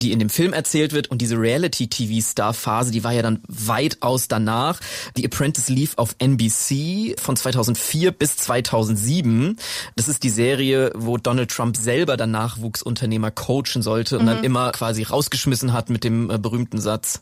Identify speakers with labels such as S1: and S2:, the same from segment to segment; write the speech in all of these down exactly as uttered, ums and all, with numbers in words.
S1: die in dem Film erzählt wird. Und diese Reality-T V-Star-Phase, die war ja dann weitaus danach. The Apprentice lief auf N B C von zweitausendvier bis zweitausendsieben. Das ist die Serie, wo Donald Trump selber dann Nachwuchsunternehmer coachen sollte und mhm. dann immer quasi rausgeschmissen hat mit dem äh, berühmten Satz: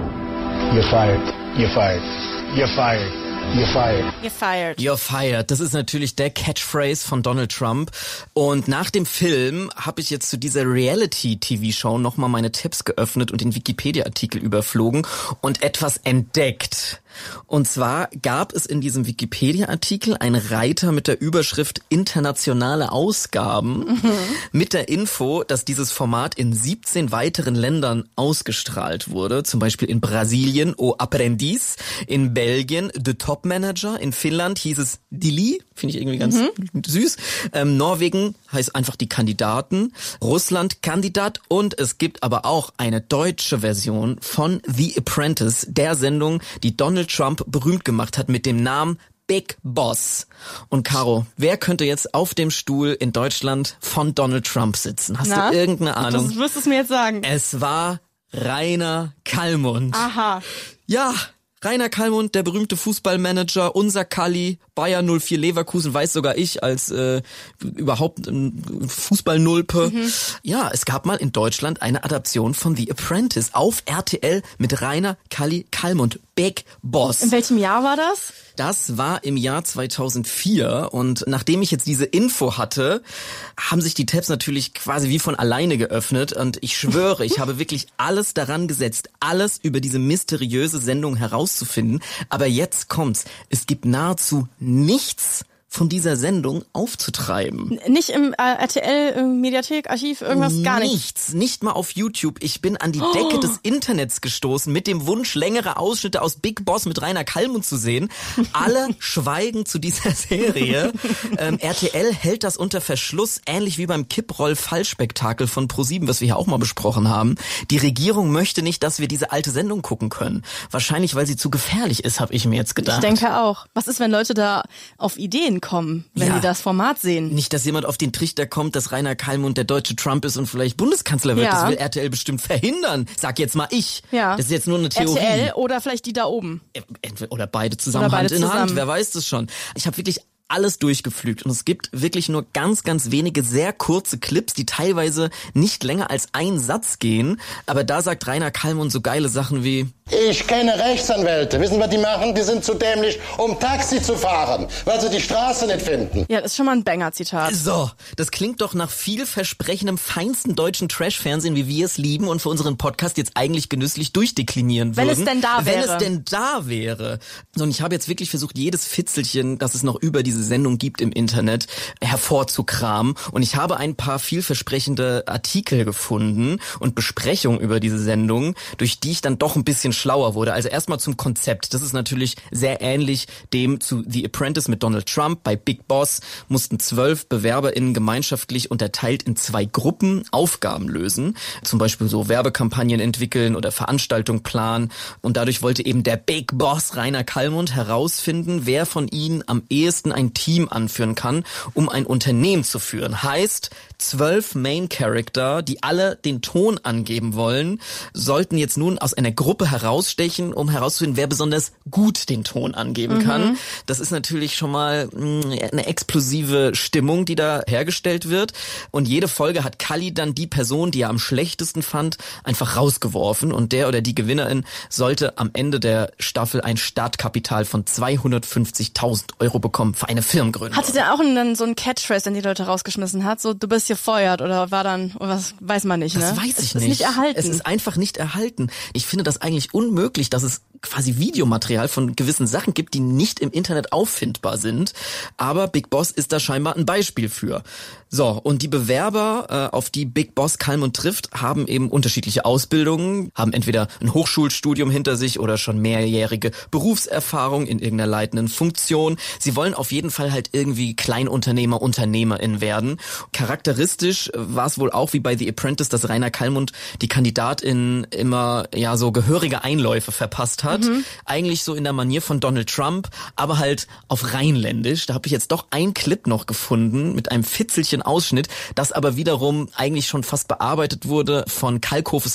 S2: You're fired, you're fired, you're fired. You're fired.
S3: You're fired.
S1: You're fired. Das ist natürlich der Catchphrase von Donald Trump. Und nach dem Film habe ich jetzt zu dieser Reality-T V-Show nochmal meine Tabs geöffnet und den Wikipedia-Artikel überflogen und etwas entdeckt. Und zwar gab es in diesem Wikipedia-Artikel einen Reiter mit der Überschrift internationale Ausgaben mhm. mit der Info, dass dieses Format in siebzehn weiteren Ländern ausgestrahlt wurde. Zum Beispiel in Brasilien O Aprendiz, in Belgien The Top Manager, in Finnland hieß es Dili, finde ich irgendwie ganz mhm. süß. Ähm, Norwegen heißt einfach die Kandidaten, Russland Kandidat und es gibt aber auch eine deutsche Version von The Apprentice, der Sendung, die Donald Trump berühmt gemacht hat mit dem Namen Big Boss. Und Caro, wer könnte jetzt auf dem Stuhl in Deutschland von Donald Trump sitzen? Hast
S3: Na,
S1: du irgendeine Ahnung?
S3: Das wirst du es mir jetzt sagen.
S1: Es war Rainer Kallmund.
S3: Aha.
S1: Ja, Rainer Kallmund, der berühmte Fußballmanager, unser Kalli, Bayer null vier Leverkusen, weiß sogar ich als äh, überhaupt ein Fußballnulpe. Mhm. Ja, es gab mal in Deutschland eine Adaption von The Apprentice auf R T L mit Rainer Kalli Kallmund, Big Boss.
S3: In welchem Jahr war das?
S1: Das war im Jahr zweitausendvier und nachdem ich jetzt diese Info hatte, haben sich die Tabs natürlich quasi wie von alleine geöffnet und ich schwöre, ich habe wirklich alles daran gesetzt, alles über diese mysteriöse Sendung herauszufinden, aber jetzt kommt's, es gibt nahezu nichts von dieser Sendung aufzutreiben.
S3: Nicht im äh, R T L-Mediathek, Archiv, irgendwas, gar nicht?
S1: Nichts, nicht mal auf YouTube. Ich bin an die Decke oh. des Internets gestoßen mit dem Wunsch, längere Ausschnitte aus Big Boss mit Rainer Kallmund zu sehen. Alle schweigen zu dieser Serie. Ähm, R T L hält das unter Verschluss, ähnlich wie beim Kipproll-Fallspektakel von ProSieben, was wir hier auch mal besprochen haben. Die Regierung möchte nicht, dass wir diese alte Sendung gucken können. Wahrscheinlich, weil sie zu gefährlich ist, habe ich mir jetzt gedacht.
S3: Ich denke auch. Was ist, wenn Leute da auf Ideen kommen, wenn ja. sie das Format sehen?
S1: Nicht, dass jemand auf den Trichter kommt, dass Rainer Kallmund der deutsche Trump ist und vielleicht Bundeskanzler wird. Ja. Das will R T L bestimmt verhindern. Sag jetzt mal ich. Ja. Das ist jetzt nur eine Theorie.
S3: R T L oder vielleicht die da oben.
S1: Oder beide zusammen, oder beide Hand in zusammen. Hand. Wer weiß das schon. Ich habe wirklich alles durchgepflügt und es gibt wirklich nur ganz, ganz wenige sehr kurze Clips, die teilweise nicht länger als ein Satz gehen. Aber da sagt Rainer Kallmund so geile Sachen wie:
S2: Ich kenne Rechtsanwälte. Wissen, was die machen? Die sind zu dämlich, um Taxi zu fahren, weil sie die Straße nicht finden.
S3: Ja, das ist schon mal ein Banger-Zitat.
S1: So, das klingt doch nach vielversprechendem, feinsten deutschen Trash-Fernsehen, wie wir es lieben und für unseren Podcast jetzt eigentlich genüsslich durchdeklinieren würden.
S3: Wenn es denn da wäre.
S1: Wenn es denn da wäre. Und ich habe jetzt wirklich versucht, jedes Fitzelchen, das es noch über diese Sendung gibt im Internet, hervorzukramen. Und ich habe ein paar vielversprechende Artikel gefunden und Besprechungen über diese Sendung, durch die ich dann doch ein bisschen schlauer wurde. Also erstmal zum Konzept. Das ist natürlich sehr ähnlich dem zu The Apprentice mit Donald Trump. Bei Big Boss mussten zwölf BewerberInnen gemeinschaftlich unterteilt in zwei Gruppen Aufgaben lösen. Zum Beispiel so Werbekampagnen entwickeln oder Veranstaltungen planen. Und dadurch wollte eben der Big Boss Rainer Kallmund herausfinden, wer von ihnen am ehesten ein Team anführen kann, um ein Unternehmen zu führen. Heißt, zwölf Main Character, die alle den Ton angeben wollen, sollten jetzt nun aus einer Gruppe herausstechen, um herauszufinden, wer besonders gut den Ton angeben mhm. kann. Das ist natürlich schon mal mh, eine explosive Stimmung, die da hergestellt wird. Und jede Folge hat Kalli dann die Person, die er am schlechtesten fand, einfach rausgeworfen. Und der oder die Gewinnerin sollte am Ende der Staffel ein Startkapital von zweihundertfünfzigtausend Euro bekommen für eine Firmengründung.
S3: Hatte der auch einen, so einen Catchphrase, den die Leute rausgeschmissen hat? So, du bist hier feuert oder war dann, was weiß man nicht, ne?
S1: Das weiß ich
S3: es
S1: nicht.
S3: Es ist nicht erhalten.
S1: Es ist einfach nicht erhalten. Ich finde das eigentlich unmöglich, dass es quasi Videomaterial von gewissen Sachen gibt, die nicht im Internet auffindbar sind. Aber Big Boss ist da scheinbar ein Beispiel für. So, und die Bewerber, äh, auf die Big Boss Kallmund trifft, haben eben unterschiedliche Ausbildungen, haben entweder ein Hochschulstudium hinter sich oder schon mehrjährige Berufserfahrung in irgendeiner leitenden Funktion. Sie wollen auf jeden Fall halt irgendwie Kleinunternehmer, UnternehmerInnen werden. Charakteristisch war es wohl auch wie bei The Apprentice, dass Rainer Kallmund die KandidatInnen immer ja so gehörige Einläufe verpasst hat. Mhm. Eigentlich so in der Manier von Donald Trump, aber halt auf Rheinländisch. Da habe ich jetzt doch einen Clip noch gefunden mit einem Fitzelchen Ausschnitt, das aber wiederum eigentlich schon fast bearbeitet wurde von Kalkhofes